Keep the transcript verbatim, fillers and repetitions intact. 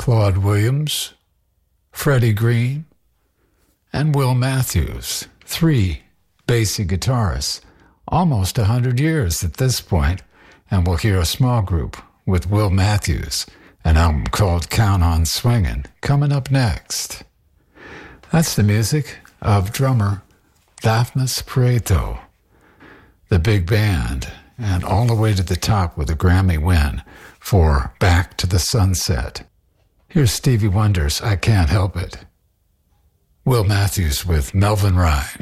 Claude Williams, Freddie Green, and Will Matthews, three bassy guitarists, almost a hundred years at this point, and we'll hear a small group with Will Matthews, an album called Count on Swingin', coming up next. That's the music of drummer Daphnis Prieto, the big band, and all the way to the top with a Grammy win for Back to the Sunset. Here's Stevie Wonder's I Can't Help It. Will Matthews with Melvin Rhyne.